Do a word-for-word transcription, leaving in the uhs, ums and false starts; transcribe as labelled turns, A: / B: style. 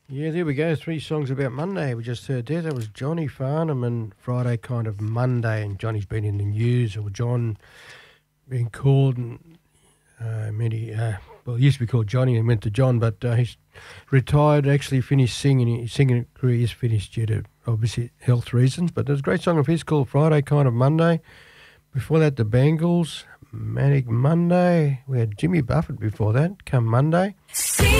A: Yeah, there we go. Three songs about Monday. We just heard there. That was Johnny Farnham and Friday Kind of Monday. And Johnny's been in the news, or John being called, and uh, many, uh, well, he used to be called Johnny and went to John, but uh, he's retired, actually finished singing. His singing career is finished due to, obviously, health reasons. But there's a great song of his called Friday Kind of Monday. Before that, the Bangles, Manic Monday. We had Jimmy Buffett before that, Come Monday.
B: See